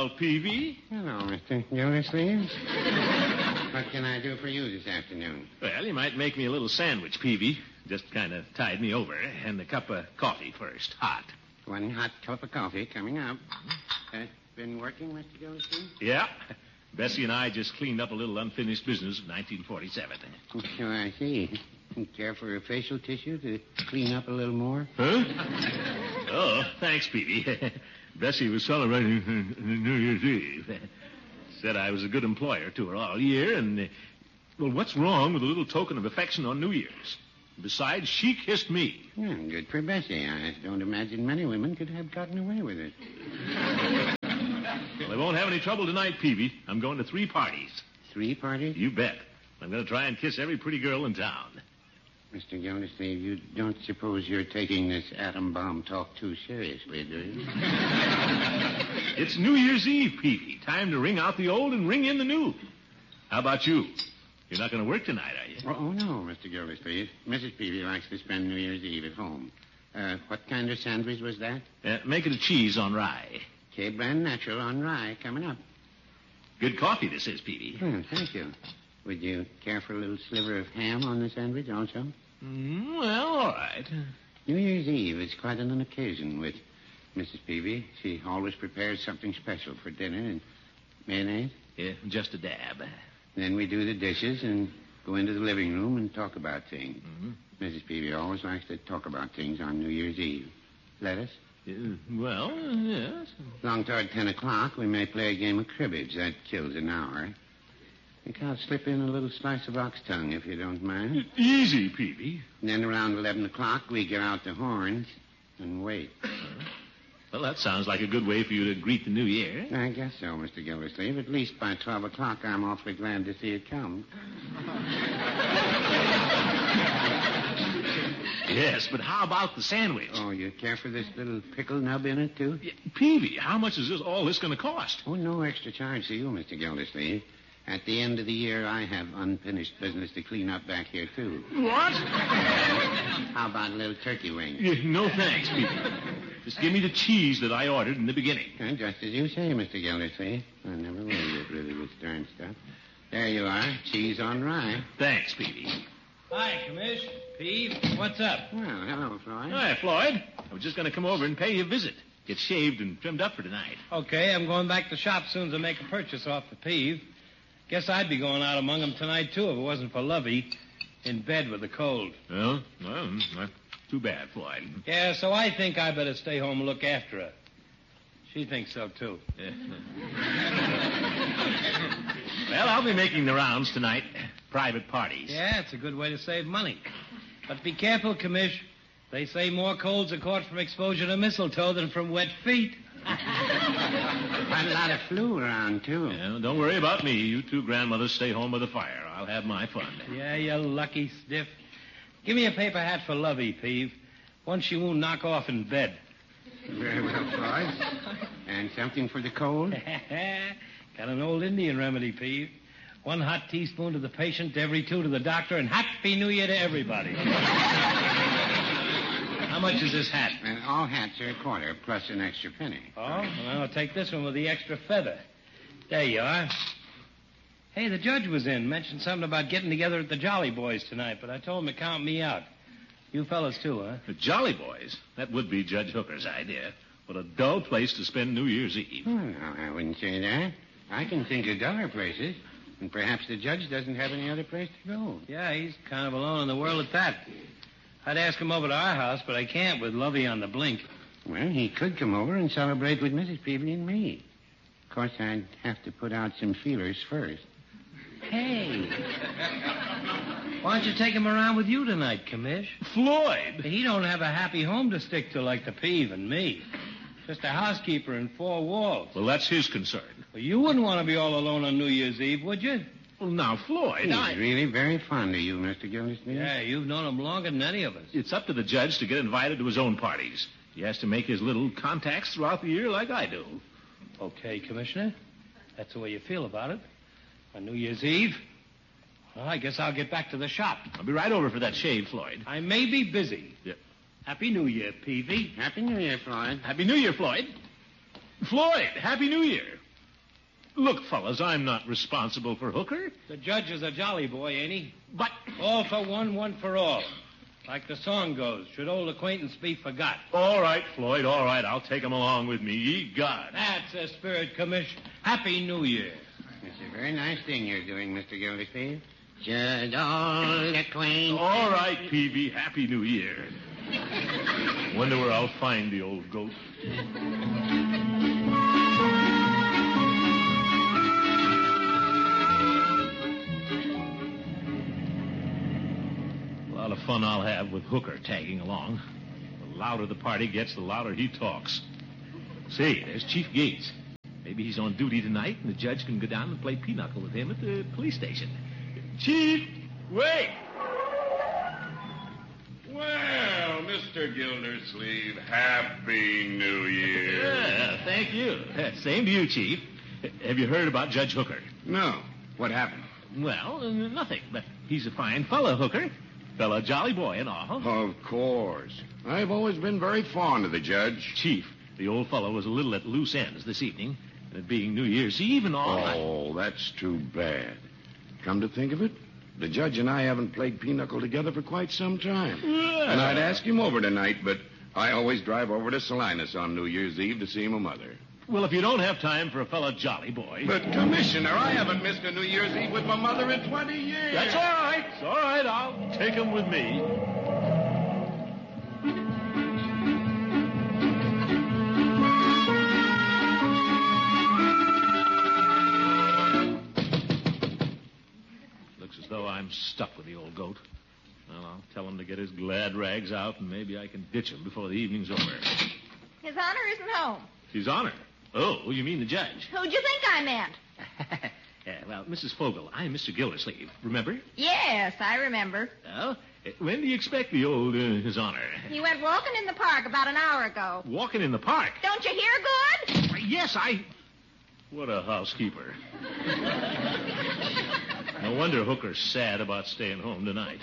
Well, Peavy? Hello, Mr. Gildersleeve. What can I do for you this afternoon? Well, you might make me a little sandwich, Peavy. Just kind of tide me over. And a cup of coffee first, hot. One hot cup of coffee coming up. Been working, Mr. Gildersleeve? Yeah. Bessie and I just cleaned up a little unfinished business of 1947. So I see. Care for a facial tissue to clean up a little more? Huh? Oh, thanks, Peavy. Bessie was celebrating New Year's Eve. Said I was a good employer to her all year, and, well, what's wrong with a little token of affection on New Year's? Besides, she kissed me. Yeah, good for Bessie. I don't imagine many women could have gotten away with it. Well, I won't have any trouble tonight, Peavy. I'm going to 3 parties. 3 parties? You bet. I'm going to try and kiss every pretty girl in town. Mr. Gildersleeve, you don't suppose you're taking this atom bomb talk too seriously, do you? It's New Year's Eve, Peavy. Time to ring out the old and ring in the new. How about you? You're not going to work tonight, are you? Oh, no, Mr. Gildersleeve. Mrs. Peavy likes to spend New Year's Eve at home. What kind of sandwich was that? Make it a cheese on rye. K-Brand Natural on rye coming up. Good coffee, this is, Peavy. Thank you. Would you care for a little sliver of ham on the sandwich also? Well, all right. New Year's Eve is quite an occasion with Mrs. Peavy. She always prepares something special for dinner. And mayonnaise? Yeah, just a dab. Then we do the dishes and go into the living room and talk about things. Mm-hmm. Mrs. Peavy always likes to talk about things on New Year's Eve. Lettuce? Well, yes. Along toward 10 o'clock, we may play a game of cribbage. That kills an hour. I think I'll slip in a little slice of ox tongue, if you don't mind. Easy, Peavy. And then around 11 o'clock, we get out the horns and wait. Well, that sounds like a good way for you to greet the new year. I guess so, Mr. Gildersleeve. At least by 12 o'clock, I'm awfully glad to see it come. Yes, but how about the sandwich? Oh, you care for this little pickle nub in it, too? Yeah, Peavy, how much is all this going to cost? Oh, no extra charge to you, Mr. Gildersleeve. At the end of the year, I have unfinished business to clean up back here, too. What? How about a little turkey wing? No, thanks, Peavy. Just give me the cheese that I ordered in the beginning. Just as you say, Mr. Gildersleeve. I never will get rid of this darn stuff. There you are, cheese on rye. Thanks, Peavy. Hi, Commish. Peave, what's up? Well, hello, Floyd. Hi, Floyd. I was just going to come over and pay you a visit. Get shaved and trimmed up for tonight. Okay, I'm going back to the shop soon to make a purchase off the Peave. Guess I'd be going out among them tonight, too, if it wasn't for Lovey in bed with the cold. Well, not too bad, Floyd. Yeah, so I think I better stay home and look after her. She thinks so, too. Yeah. Well, I'll be making the rounds tonight. Private parties. Yeah, it's a good way to save money. But be careful, Commish. They say more colds are caught from exposure to mistletoe than from wet feet. Quite a lot of flu around, too. Yeah, don't worry about me. You two grandmothers stay home by the fire. I'll have my fun. Yeah, you lucky stiff. Give me a paper hat for Lovey, Peave. One she won't knock off in bed. Very well, Floyd. And something for the cold? Got an old Indian remedy, Peave. 1 hot teaspoon to the patient, every 2 to the doctor, and Happy New Year to everybody. How much is this hat? All hats are a quarter, plus an extra penny. Oh, well, I'll take this one with the extra feather. There you are. Hey, the judge was in, mentioned something about getting together at the Jolly Boys tonight, but I told him to count me out. You fellas, too, huh? The Jolly Boys? That would be Judge Hooker's idea. What a dull place to spend New Year's Eve. Oh, no, I wouldn't say that. I can think of duller places. And perhaps the judge doesn't have any other place to go. Yeah, he's kind of alone in the world at that. I'd ask him over to our house, but I can't with Lovey on the blink. Well, he could come over and celebrate with Mrs. Peavy and me. Of course, I'd have to put out some feelers first. Hey. Why don't you take him around with you tonight, Commish? Floyd! He don't have a happy home to stick to like the Peave and me. Just a housekeeper in 4 walls. Well, that's his concern. Well, you wouldn't want to be all alone on New Year's Eve, would you? Well, now, Floyd, He's really very fond of you, Mr. Gildersleeve. Yeah, you've known him longer than any of us. It's up to the judge to get invited to his own parties. He has to make his little contacts throughout the year like I do. Okay, Commissioner. That's the way you feel about it. On New Year's Eve, well, I guess I'll get back to the shop. I'll be right over for that shave, Floyd. I may be busy. Yeah. Happy New Year, Peavy. Happy New Year, Floyd. Happy New Year, Floyd. Floyd, Happy New Year. Look, fellas, I'm not responsible for Hooker. The judge is a jolly boy, ain't he? But... All for one, one for all. Like the song goes, should old acquaintance be forgot? All right, Floyd, all right. I'll take him along with me. Ye God. That's a spirit, Commission. Happy New Year. It's a very nice thing you're doing, Mr. Gildersleeve. Should old acquaintance... All right, Peavy. Happy New Year. Wonder where I'll find the old goat. A lot of fun I'll have with Hooker tagging along. The louder the party gets, the louder he talks. Say, there's Chief Gates. Maybe he's on duty tonight, and the judge can go down and play pinochle with him at the police station. Chief, wait! Well, Mr. Gildersleeve, Happy New Year. Yeah, thank you. Same to you, Chief. Have you heard about Judge Hooker? No. What happened? Well, nothing, but he's a fine fellow, Hooker. Fellow jolly boy and all. Of course. I've always been very fond of the judge. Chief, the old fellow was a little at loose ends this evening. And it being New Year's Eve and all... Oh, that's too bad. Come to think of it, the judge and I haven't played pinochle together for quite some time. Yeah. And I'd ask him over tonight, but I always drive over to Salinas on New Year's Eve to see my mother. Well, if you don't have time for a fellow jolly boy... But, Commissioner, I haven't missed a New Year's Eve with my mother in 20 years. That's all right. It's all right. I'll take him with me. Looks as though I'm stuck with the old goat. Well, I'll tell him to get his glad rags out, and maybe I can ditch him before the evening's over. His Honor isn't home. His Honor. Oh, you mean the judge? Who'd you think I meant? Well, Mrs. Fogel, I'm Mr. Gildersleeve. Remember? Yes, I remember. Well, when do you expect the old His Honor? He went walking in the park about an hour ago. Walking in the park? Don't you hear good? Yes, What a housekeeper. No wonder Hooker's sad about staying home tonight.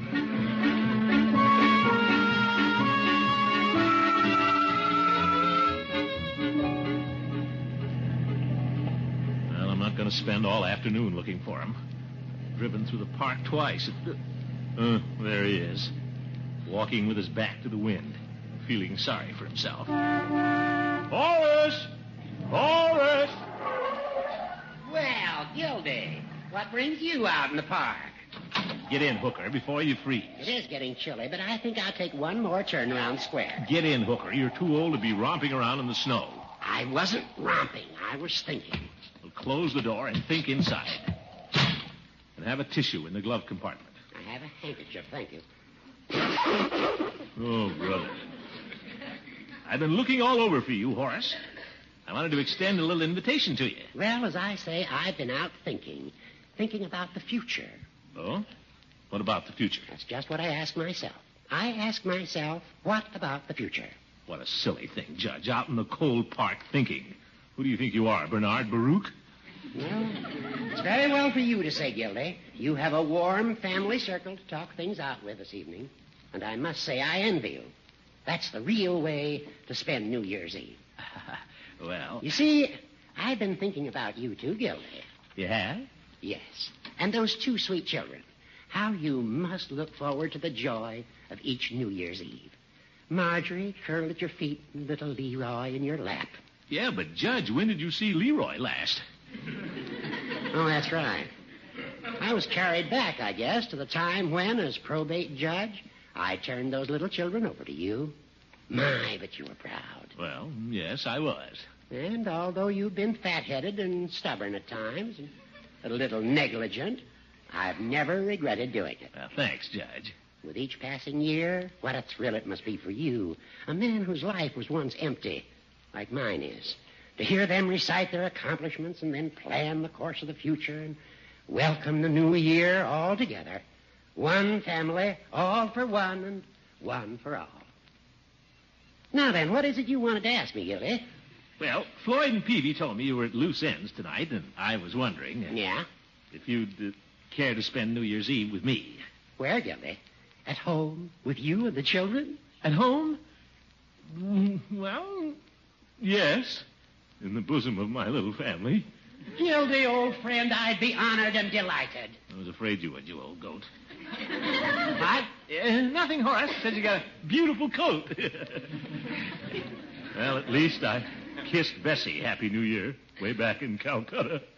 Well, I'm not going to spend all afternoon looking for him. I've driven through the park twice. There he is, walking with his back to the wind, feeling sorry for himself. Horace! Horace! Well, Gildy, what brings you out in the park? Get in, Hooker, before you freeze. It is getting chilly, but I think I'll take one more turn around the square. Get in, Hooker. You're too old to be romping around in the snow. I wasn't romping. I was thinking. Well, close the door and think inside. And have a tissue in the glove compartment. I have a handkerchief, thank you. Oh, brother. I've been looking all over for you, Horace. I wanted to extend a little invitation to you. Well, as I say, I've been out thinking about the future. Oh? What about the future? That's just what I ask myself. I ask myself, what about the future? What a silly thing, Judge. Out in the cold park thinking. Who do you think you are, Bernard Baruch? Well, it's very well for you to say, Gildy. You have a warm family circle to talk things out with this evening. And I must say I envy you. That's the real way to spend New Year's Eve. Well... You see, I've been thinking about you too, Gildy. You have? Yes. And those two sweet children. How you must look forward to the joy of each New Year's Eve. Marjorie curled at your feet and little Leroy in your lap. Yeah, but, Judge, when did you see Leroy last? Oh, that's right. I was carried back, I guess, to the time when, as probate judge, I turned those little children over to you. My, but you were proud. Well, yes, I was. And although you've been fat-headed and stubborn at times, and a little negligent, I've never regretted doing it. Well, thanks, Judge. With each passing year, what a thrill it must be for you, a man whose life was once empty, like mine is, to hear them recite their accomplishments and then plan the course of the future and welcome the new year all together. One family, all for one and one for all. Now then, what is it you wanted to ask me, Gildy? Well, Floyd and Peavy told me you were at loose ends tonight, and I was wondering... Yeah? If you'd care to spend New Year's Eve with me. Where, Gildy? At home with you and the children? At home? Well, yes. In the bosom of my little family. Gildy, old friend, I'd be honored and delighted. I was afraid you would, you old goat. What? Nothing, Horace. Said you got a beautiful coat. Well, at least I kissed Bessie Happy New Year way back in Calcutta.